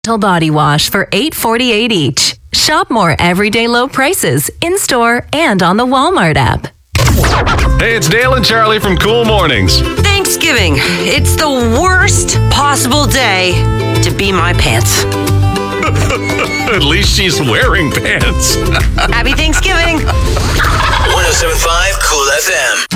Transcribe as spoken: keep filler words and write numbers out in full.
Body wash for eight forty-eight each. Shop more everyday low prices in-store and on the Walmart app. Hey, it's Dale and Charlie from Cool Mornings. Thanksgiving. It's the worst possible day to be my pants. At least she's wearing pants. Happy Thanksgiving. one oh seven point five Cool F M.